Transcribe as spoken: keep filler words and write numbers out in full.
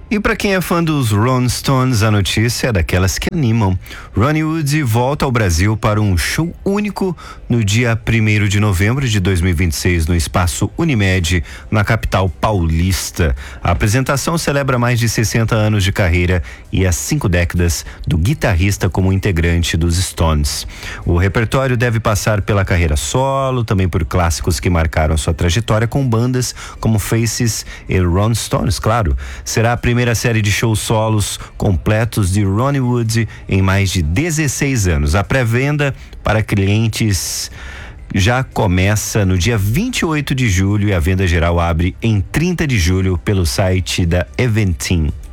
E para quem é fã dos Rolling Stones, a notícia é daquelas que animam. Ronnie Wood volta ao Brasil para um show único no dia primeiro de novembro de dois mil e vinte e seis no Espaço Unimed, na capital paulista. A apresentação celebra mais de sessenta anos de carreira e as cinco décadas do guitarrista como integrante dos Stones. O repertório deve passar pela carreira solo, também por clássicos que marcaram sua trajetória com bandas como Faces e Rolling Stones, claro. Será a primeira Primeira série de shows solos completos de Ronnie Wood em mais de dezesseis anos. A pré-venda para clientes já começa no dia vinte e oito de julho e a venda geral abre em trinta de julho pelo site da Eventim.